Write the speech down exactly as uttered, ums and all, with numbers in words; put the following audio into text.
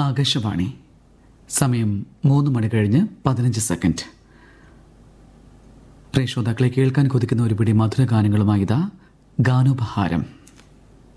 ആകാശവാണി. സമയം മൂന്ന് മണി കഴിഞ്ഞ് പതിനഞ്ച് സെക്കൻഡ്. പ്രിയ ശ്രോതാക്കളെ, കേൾക്കാൻ കൊതിക്കുന്ന ഒരു പിടി മധുര ഗാനങ്ങളുമായി ഇതാ ഗാനോപഹാരം.